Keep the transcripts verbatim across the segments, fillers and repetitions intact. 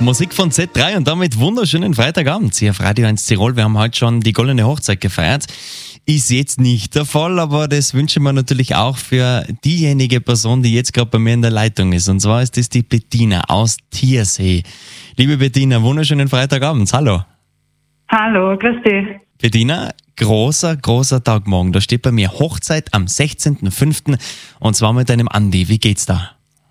Musik von Z drei und damit wunderschönen Freitagabend hier auf Radio eins Tirol. Wir haben heute schon die goldene Hochzeit gefeiert. Ist jetzt nicht der Fall, aber das wünschen wir natürlich auch für diejenige Person, die jetzt gerade bei mir in der Leitung ist. Und zwar ist das die Bettina aus Thiersee. Liebe Bettina, wunderschönen Freitagabend. Hallo. Hallo, grüß dich. Bettina, großer, großer Tag morgen. Da steht bei mir Hochzeit am sechzehnten fünften und zwar mit deinem Andi. Wie geht's da?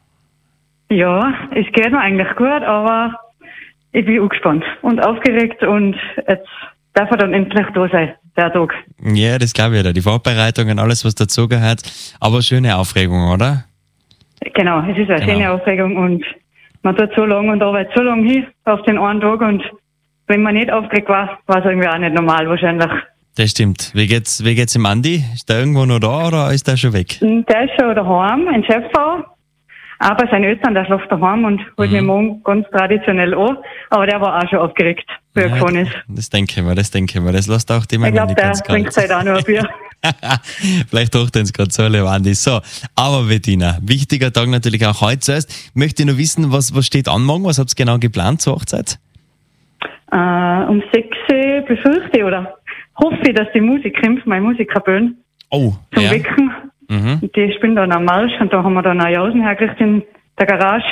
Ja, es geht mir eigentlich gut, aber ich bin angespannt und aufgeregt und jetzt darf er dann endlich da sein, der Tag. Ja, das glaube ich ja. Die Vorbereitungen, alles was dazugehört. Aber schöne Aufregung, oder? Genau, es ist eine Genau. schöne Aufregung und man tut so lange und arbeitet so lange hin auf den einen Tag und wenn man nicht aufgeregt war, war es irgendwie auch nicht normal wahrscheinlich. Das stimmt. Wie geht's, wie geht's dem Andi? Ist der irgendwo noch da oder ist der schon weg? Der ist schon daheim in Schäffau, aber bei seinen Eltern, der schläft daheim und holt Mhm. mich morgen ganz traditionell an, aber der war auch schon aufgeregt, wie er Ja, gefahren ist. das denke ich mir, das denke ich mir. Das lässt auch die Ich Männer glaube, nicht der ganz trinkt kalt. halt auch noch ein Bier. Vielleicht hocht er uns gerade so, lieber Andi. So, aber Bettina, wichtiger Tag natürlich auch heute zuerst. Möchte ich noch wissen, was, was steht an morgen? Was habt ihr genau geplant zur Hochzeit? Äh, um sechs Uhr befürchte ich oder hoffe ich, dass die Musik kommt, meine Musikkapellen Oh, zum ja. Wecken. Mhm. Und die spielen dann am Marsch und da haben wir dann eine Jausen hergekriegt in der Garage.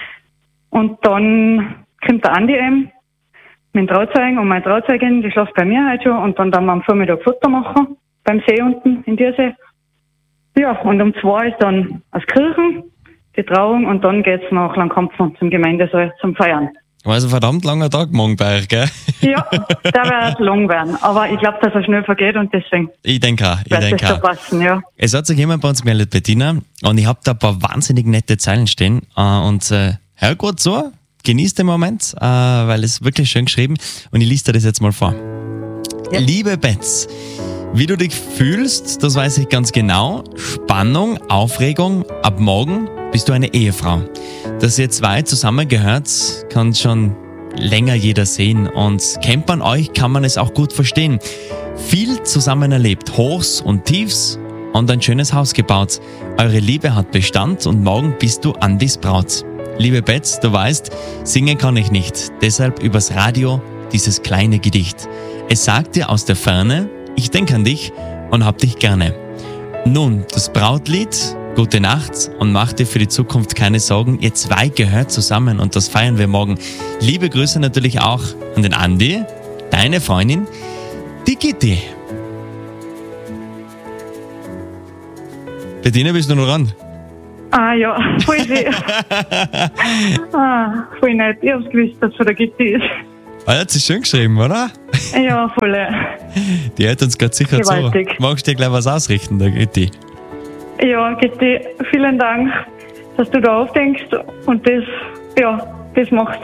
Und dann kommt der Andi eben mit dem Trauzeugen und meine Trauzeugin, die schläft bei mir heute schon und dann dann wir am Vormittag Foto machen beim See unten in Thiersee. Ja, und um zwei ist dann aus Kirchen die Trauung und dann geht's nach Langkampfen zum Gemeindesaal zum Feiern. War also ein verdammt langer Tag morgen bei euch, gell? Ja, der wird lang werden. Aber ich glaube, dass er schnell vergeht und deswegen Ich denke auch, ich wird denke das so auch. passen, ja. Es hat sich jemand bei uns gemeldet, Bettina, und ich habe da ein paar wahnsinnig nette Zeilen stehen. Äh, und äh, hör gut zu, genieß den Moment, äh, weil es wirklich schön geschrieben und ich lese dir das jetzt mal vor. Ja. Liebe Betz, wie du dich fühlst, das weiß ich ganz genau. Spannung, Aufregung, ab morgen bist du eine Ehefrau. Dass ihr zwei zusammengehört, kann schon länger jeder sehen und kennt man euch, kann man es auch gut verstehen. Viel zusammen erlebt, Hochs und Tiefs und ein schönes Haus gebaut. Eure Liebe hat Bestand und morgen bist du Andis Braut. Liebe Betz, du weißt, singen kann ich nicht, deshalb übers Radio dieses kleine Gedicht. Es sagt dir aus der Ferne, ich denke an dich und hab dich gerne. Nun, das Brautlied, gute Nacht und mach dir für die Zukunft keine Sorgen. Ihr zwei gehört zusammen und das feiern wir morgen. Liebe Grüße natürlich auch an den Andi, deine Freundin, die Gitti. Bettina, bist du noch dran? Ah ja, voll schön. ah, voll nett. Ich hab's gewusst, dass es von der Gitti ist. Ah, hat sie schön geschrieben, oder? Ja, voll. Die hört uns gerade sicher zu. Gewaltig. Magst du dir gleich was ausrichten, der Gitti? Ja, Gitti, vielen Dank, dass du da aufdenkst und das, ja, das machst.